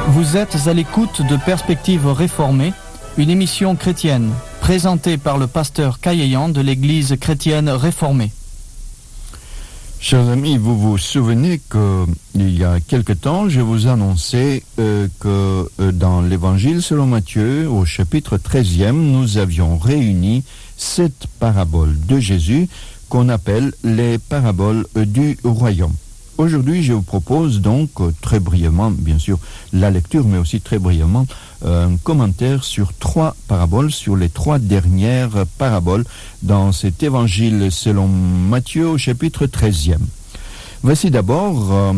Vous êtes à l'écoute de Perspectives réformées, une émission chrétienne présentée par le pasteur Kayeyan de l'Église chrétienne réformée. Chers amis, vous vous souvenez qu'il y a quelque temps, je vous annonçais que dans l'Évangile selon Matthieu, au chapitre 13e, nous avions réuni 7 paraboles de Jésus qu'on appelle les paraboles du royaume. Aujourd'hui, je vous propose donc très brièvement, bien sûr, la lecture, mais aussi très brièvement, un commentaire sur 3 paraboles, sur les 3 dernières paraboles dans cet évangile selon Matthieu au chapitre 13e. Voici d'abord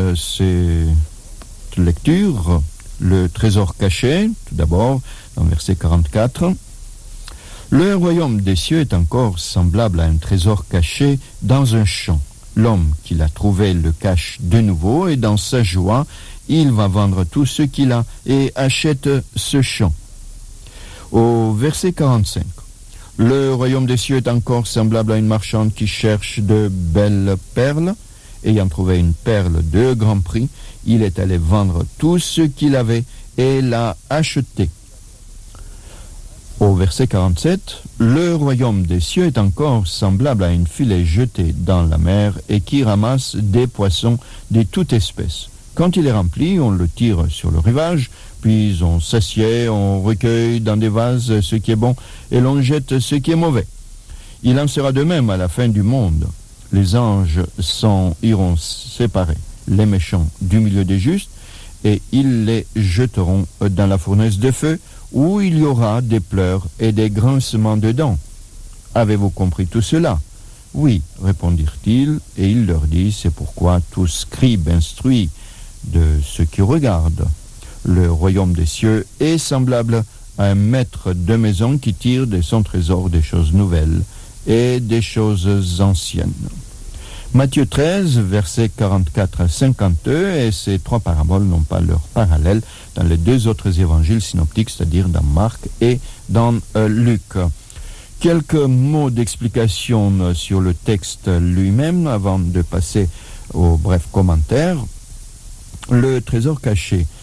cette lecture, le trésor caché, tout d'abord, dans verset 44. Le royaume des cieux est encore semblable à un trésor caché dans un champ. L'homme qui l'a trouvé le cache de nouveau et dans sa joie, il va vendre tout ce qu'il a et achète ce champ. Au verset 45, le royaume des cieux est encore semblable à une marchande qui cherche de belles perles. Ayant trouvé une perle de grand prix, il est allé vendre tout ce qu'il avait et l'a acheté. Au verset 47, le royaume des cieux est encore semblable à une filet jetée dans la mer et qui ramasse des poissons de toute espèce. Quand il est rempli, on le tire sur le rivage, puis on s'assied, on recueille dans des vases ce qui est bon et l'on jette ce qui est mauvais. Il en sera de même à la fin du monde. Les anges iront séparer les méchants du milieu des justes et ils les jeteront dans la fournaise de feu, où il y aura des pleurs et des grincements de dents. Avez-vous compris tout cela? Oui, répondirent-ils, et il leur dit, c'est pourquoi tout scribe instruit de ceux qui regardent. Le royaume des cieux est semblable à un maître de maison qui tire de son trésor des choses nouvelles et des choses anciennes. Matthieu 13, versets 44 à 52, et ces 3 paraboles n'ont pas leur parallèle dans les 2 autres évangiles synoptiques, c'est-à-dire dans Marc et dans Luc. Quelques mots d'explication sur le texte lui-même avant de passer au bref commentaire. Le trésor caché